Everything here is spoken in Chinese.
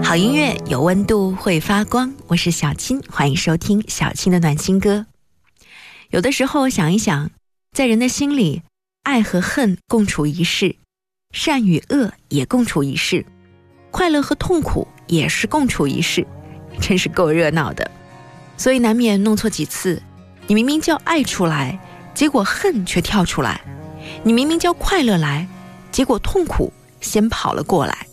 好音乐有温度，会发光。我是小青，欢迎收听小青的暖心歌。有的时候想一想，在人的心里，爱和恨共处一室，善与恶也共处一室，快乐和痛苦也是共处一室，真是够热闹的。所以难免弄错几次，你明明叫爱出来，结果恨却跳出来；你明明叫快乐来，结果痛苦先跑了过来。